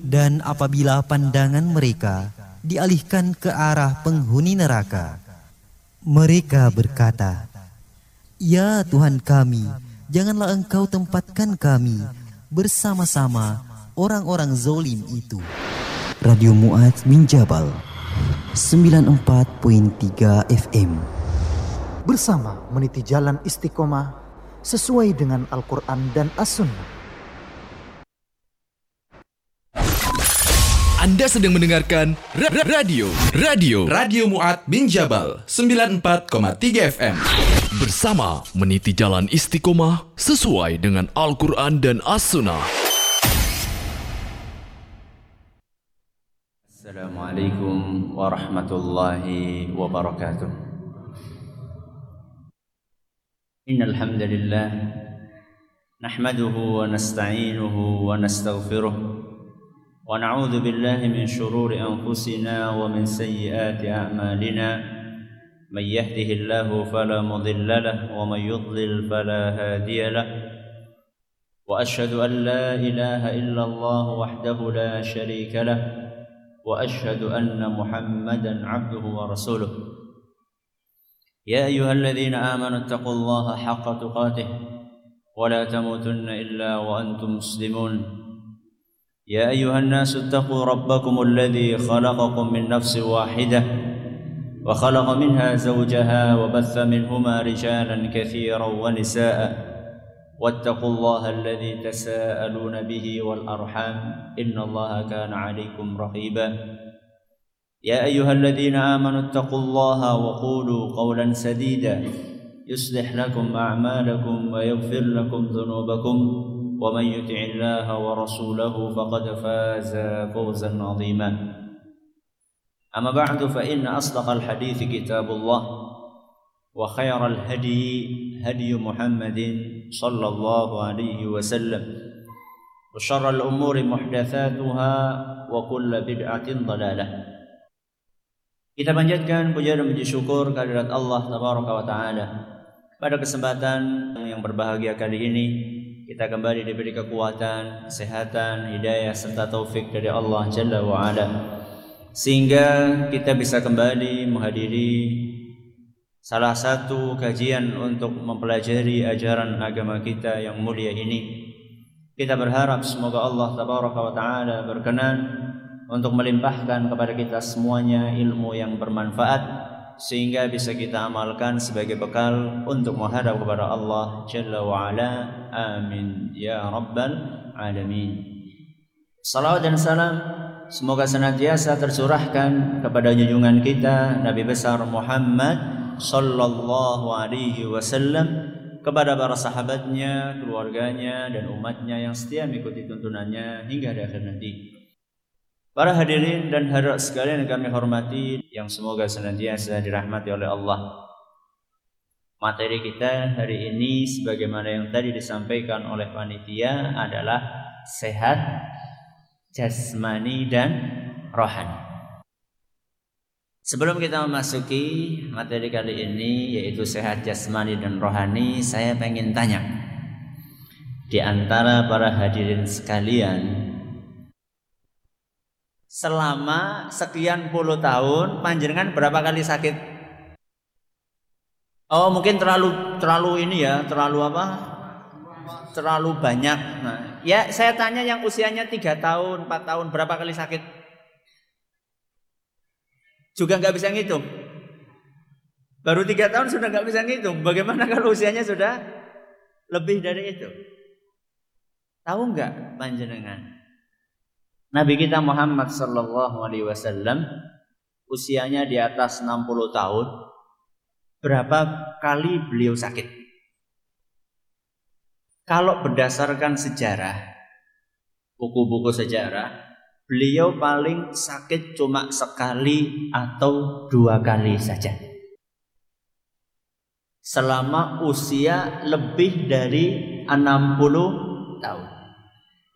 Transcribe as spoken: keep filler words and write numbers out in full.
Dan apabila pandangan mereka dialihkan ke arah penghuni neraka, mereka berkata, "Ya Tuhan kami, janganlah Engkau tempatkan kami bersama-sama orang-orang zalim itu." Radio Mu'adz bin Jabal sembilan puluh empat koma tiga F M, bersama meniti jalan istiqomah sesuai dengan Al-Quran dan As-Sunnah. Anda sedang mendengarkan ra- ra- radio Radio Radio Mu'adz bin Jabal sembilan puluh empat koma tiga F M, bersama meniti jalan istiqomah sesuai dengan Al-Quran dan As-Sunnah. Assalamualaikum warahmatullahi wabarakatuh. Innal hamdalillah nahmaduhu wa nasta'inuhu wa nastaghfiruh wa na'udzu billahi min shururi anfusina wa min sayyiati a'malina. Man yahdihillahu fala mudilla lahu wa man yudlil fala hadiya lahu. Wa asyhadu an la ilaha illallah wahdahu la syarika lahu wa asyhadu anna Muhammadan 'abduhu wa rasuluh. Ya ayyuhalladzina amanu taqullaha haqqa tuqatih wa la tamutunna illa wa antum muslimun. يا أيها الناس اتقوا ربكم الذي خلقكم من نفس واحدة وخلق منها زوجها وبث منهما رجالا كثيرا ونساء واتقوا الله الذي تساءلون به والأرحام إن الله كان عليكم رقيبا يا أيها الذين آمنوا اتقوا الله وقولوا قولا سديدا يصلح لكم أعمالكم ويغفر لكم ذنوبكم ومن يطع الله ورسوله فقد فاز فوزا عظيما. أما بعد فإن أصدق الحديث كتاب الله وخير الهدي هدي محمد صلى الله عليه وسلم وشر الأمور محدثاتها وكل بدعة ضلالة. Kita panjatkan puja dan puji syukur kehadirat Allah Tabaraka wa Ta'ala. Pada kesempatan yang berbahagia kali ini, kita kembali diberi kekuatan, kesehatan, hidayah serta taufik dari Allah Jalla wa Ala, sehingga kita bisa kembali menghadiri salah satu kajian untuk mempelajari ajaran agama kita yang mulia ini. Kita berharap semoga Allah Tabaraka wa Ta'ala berkenan untuk melimpahkan kepada kita semuanya ilmu yang bermanfaat, sehingga bisa kita amalkan sebagai bekal untuk menghadap kepada Allah Jalla wa Ala. Amin ya rabbal alamin. Salawat dan salam semoga senantiasa tercurahkan kepada junjungan kita Nabi besar Muhammad sallallahu alaihi wasallam, kepada para sahabatnya, keluarganya dan umatnya yang setia mengikuti tuntunannya hingga akhir nanti. Para hadirin dan hadirat sekalian yang kami hormati, yang semoga senantiasa dirahmati oleh Allah. Materi kita hari ini sebagaimana yang tadi disampaikan oleh panitia adalah sehat jasmani dan rohani. Sebelum kita memasuki materi kali ini, yaitu sehat jasmani dan rohani, saya pengen tanya, di antara para hadirin sekalian, selama sekian puluh tahun panjenengan berapa kali sakit? Oh, mungkin terlalu terlalu ini ya, terlalu apa? Terlalu banyak. Nah, ya saya tanya yang usianya tiga tahun, empat tahun, berapa kali sakit? Juga nggak bisa ngitung. Baru tiga tahun sudah nggak bisa ngitung. Bagaimana kalau usianya sudah lebih dari itu? Tahu nggak panjenengan? Nabi kita Muhammad sallallahu alaihi wasallam usianya di atas enam puluh tahun. Berapa kali beliau sakit? Kalau berdasarkan sejarah, buku-buku sejarah, beliau paling sakit cuma sekali atau dua kali saja. Selama usia lebih dari enam puluh tahun.